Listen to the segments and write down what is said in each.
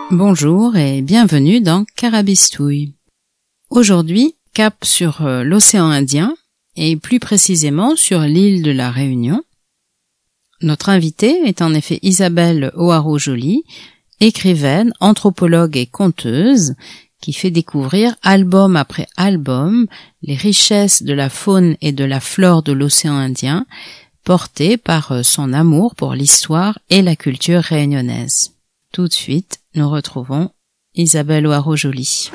Bonjour et bienvenue dans Carabistouille. Aujourd'hui, cap sur l'océan Indien et plus précisément sur l'île de la Réunion. Notre invitée est en effet Isabelle O'Haraud-Joly, écrivaine, anthropologue et conteuse, qui fait découvrir album après album les richesses de la faune et de la flore de l'océan Indien, portées par son amour pour l'histoire et la culture réunionnaise. Tout de suite, nous retrouvons Isabelle O'Haraud-Joly.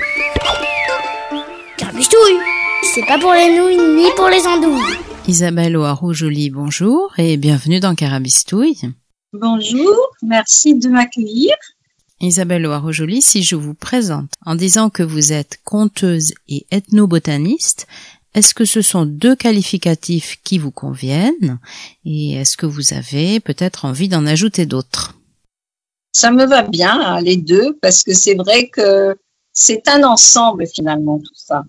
Carabistouille, c'est pas pour les nouilles ni pour les andouilles. Isabelle O'Haraud-Joly, bonjour et bienvenue dans Carabistouille. Bonjour, merci de m'accueillir. Isabelle O'Haraud-Joly, si je vous présente en disant que vous êtes conteuse et ethnobotaniste, est-ce que ce sont deux qualificatifs qui vous conviennent et est-ce que vous avez peut-être envie d'en ajouter d'autres ? Ça me va bien, hein, les deux, parce que c'est vrai que c'est un ensemble finalement tout ça.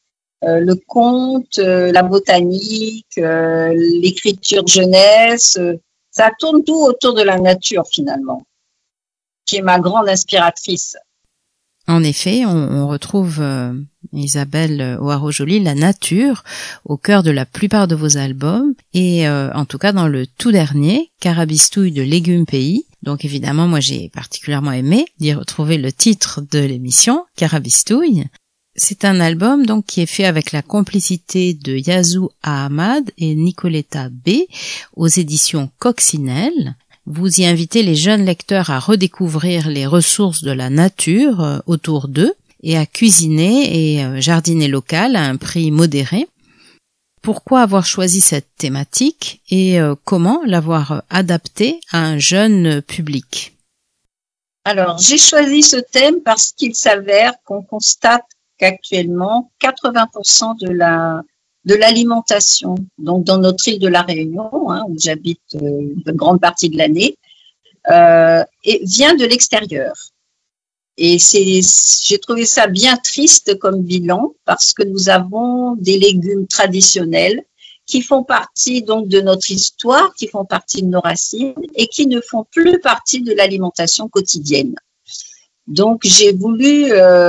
Le conte, la botanique, l'écriture jeunesse, ça tourne tout autour de la nature finalement, qui est ma grande inspiratrice. En effet, on retrouve Isabelle O'Haraud-Joly, la nature, au cœur de la plupart de vos albums, et en tout cas dans le tout dernier, Carabistouille de Légumes Pays. Donc évidemment, moi j'ai particulièrement aimé d'y retrouver le titre de l'émission, Carabistouille. C'est un album donc qui est fait avec la complicité de Yazoo Ahmad et Nicoletta B aux éditions Coccinelle. Vous y invitez les jeunes lecteurs à redécouvrir les ressources de la nature autour d'eux et à cuisiner et jardiner local à un prix modéré. Pourquoi avoir choisi cette thématique et comment l'avoir adaptée à un jeune public ? Alors, j'ai choisi ce thème parce qu'il s'avère qu'on constate qu'actuellement, 80% de l'alimentation, donc dans notre île de la Réunion, hein, où j'habite une grande partie de l'année, vient de l'extérieur. Et j'ai trouvé ça bien triste comme bilan parce que nous avons des légumes traditionnels qui font partie donc de notre histoire, qui font partie de nos racines et qui ne font plus partie de l'alimentation quotidienne. Donc j'ai voulu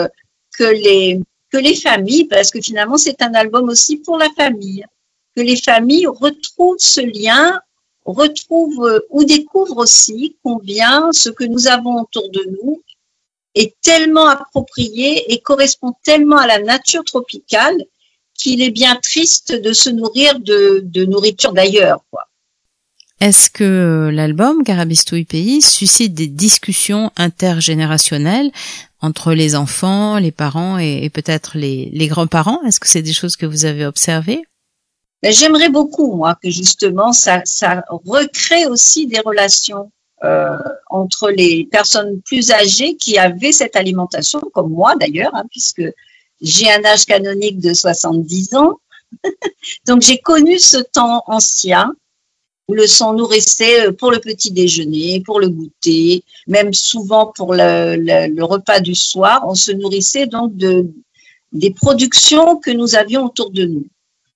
que les familles, parce que finalement c'est un album aussi pour la famille, que les familles retrouvent ce lien, retrouvent ou découvrent aussi combien ce que nous avons autour de nous est tellement approprié et correspond tellement à la nature tropicale qu'il est bien triste de se nourrir de nourriture d'ailleurs, quoi. Est-ce que l'album Carabistouille Pays suscite des discussions intergénérationnelles entre les enfants, les parents et peut-être les grands-parents ? Est-ce que c'est des choses que vous avez observées ? J'aimerais beaucoup, moi, que justement ça recrée aussi des relations entre les personnes plus âgées qui avaient cette alimentation, comme moi d'ailleurs, hein, puisque j'ai un âge canonique de 70 ans. Donc j'ai connu ce temps ancien où le sang nourrissait pour le petit déjeuner, pour le goûter, même souvent pour le repas du soir. On se nourrissait donc des productions que nous avions autour de nous.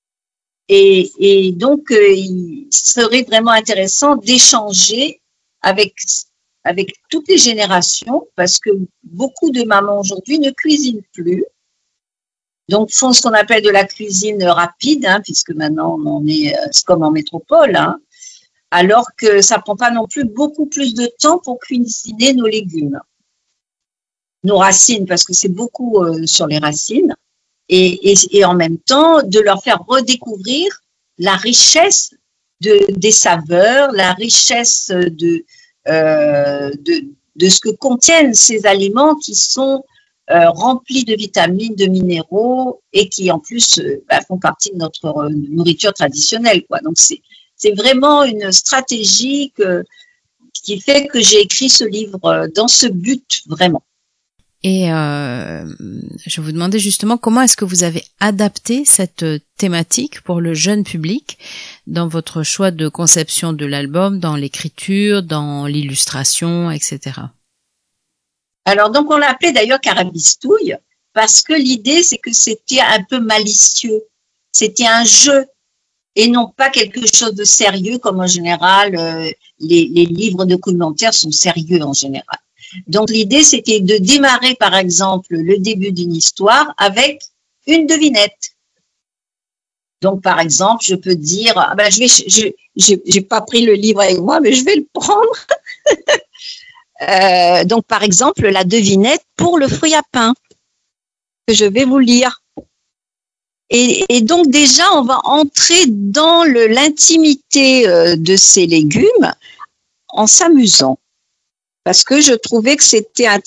Et donc, il serait vraiment intéressant d'échanger avec toutes les générations parce que beaucoup de mamans aujourd'hui ne cuisinent plus. Donc, font ce qu'on appelle de la cuisine rapide, hein, puisque maintenant on est comme en métropole, hein, alors que ça prend pas non plus beaucoup plus de temps pour cuisiner nos légumes, nos racines, parce que c'est beaucoup sur les racines, et en même temps de leur faire redécouvrir la richesse des saveurs, la richesse de ce que contiennent ces aliments qui sont remplis de vitamines, de minéraux et qui en plus font partie de notre nourriture traditionnelle, quoi. Donc c'est vraiment une stratégie qui fait que j'ai écrit ce livre dans ce but vraiment. Et je vous demandais justement comment est-ce que vous avez adapté cette thématique pour le jeune public dans votre choix de conception de l'album, dans l'écriture, dans l'illustration, etc. Alors donc on l'a appelé d'ailleurs Carabistouille parce que l'idée c'est que c'était un peu malicieux, c'était un jeu et non pas quelque chose de sérieux comme en général les livres documentaires sont sérieux en général. Donc l'idée, c'était de démarrer, par exemple, le début d'une histoire avec une devinette. Donc, par exemple, je peux dire, j'ai pas pris le livre avec moi, mais je vais le prendre. Donc, par exemple, la devinette pour le fruit à pain que je vais vous lire. Et donc déjà, on va entrer dans l'intimité de ces légumes en s'amusant. Parce que je trouvais que c'était